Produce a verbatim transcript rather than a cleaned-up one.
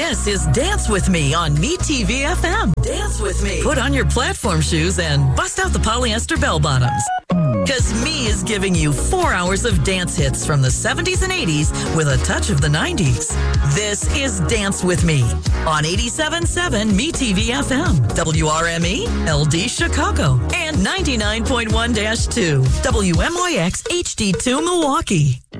This is Dance With Me on MeTV F M. Dance with me. Put on your platform shoes and bust out the polyester bell bottoms. Because Me is giving you four hours of dance hits from the seventies and eighties with a touch of the nineties. This is Dance With Me on eighty-seven point seven MeTV F M, W R M E, L D Chicago, and ninety-nine point one dash two, W M Y X H D two Milwaukee.